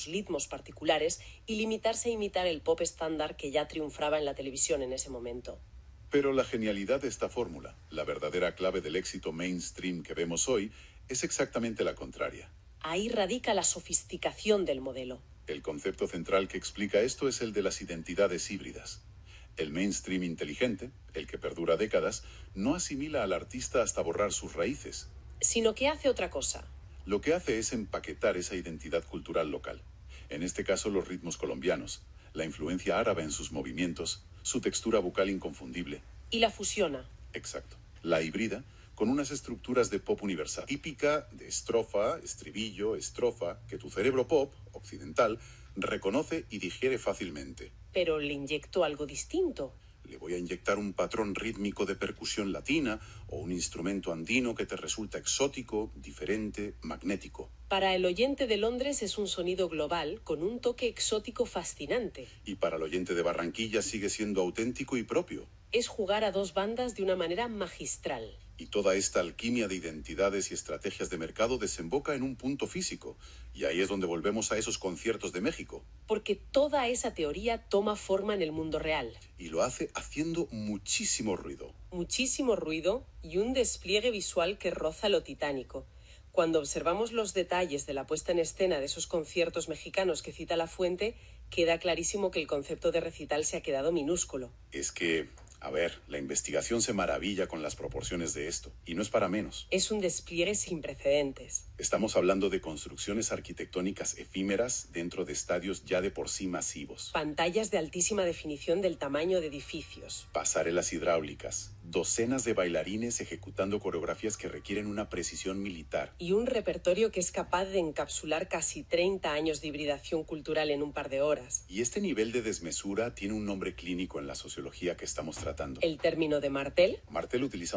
ritmos particulares y limitarse a imitar el pop estándar que ya triunfaba en la televisión en ese momento. Pero la genialidad de esta fórmula, la verdadera clave del éxito mainstream que vemos hoy, es exactamente la contraria. Ahí radica la sofisticación del modelo. El concepto central que explica esto es el de las identidades híbridas. El mainstream inteligente, el que perdura décadas, no asimila al artista hasta borrar sus raíces. Sino que hace otra cosa. Lo que hace es empaquetar esa identidad cultural local. En este caso, los ritmos colombianos, la influencia árabe en sus movimientos, su textura vocal inconfundible. Y la fusiona. Exacto. La hibrida con unas estructuras de pop universal, típica de estrofa, estribillo, estrofa, que tu cerebro pop, occidental, reconoce y digiere fácilmente. Pero le inyecto algo distinto. Le voy a inyectar un patrón rítmico de percusión latina o un instrumento andino que te resulta exótico, diferente, magnético. Para el oyente de Londres es un sonido global con un toque exótico fascinante. Y para el oyente de Barranquilla sigue siendo auténtico y propio. Es jugar a dos bandas de una manera magistral. Y toda esta alquimia de identidades y estrategias de mercado desemboca en un punto físico. Y ahí es donde volvemos a esos conciertos de México. Porque toda esa teoría toma forma en el mundo real. Y lo hace haciendo muchísimo ruido. Muchísimo ruido y un despliegue visual que roza lo titánico. Cuando observamos los detalles de la puesta en escena de esos conciertos mexicanos que cita Lafuente, queda clarísimo que el concepto de recital se ha quedado minúsculo. Es que, a ver, la investigación se maravilla con las proporciones de esto, y no es para menos. Es un despliegue sin precedentes. Estamos hablando de construcciones arquitectónicas efímeras dentro de estadios ya de por sí masivos. Pantallas de altísima definición del tamaño de edificios. Pasarelas hidráulicas, docenas de bailarines ejecutando coreografías que requieren una precisión militar. Y un repertorio que es capaz de encapsular casi 30 años de hibridación cultural en un par de horas. Y este nivel de desmesura tiene un nombre clínico en la sociología que estamos tratando. ¿El término de Martel? Martel utiliza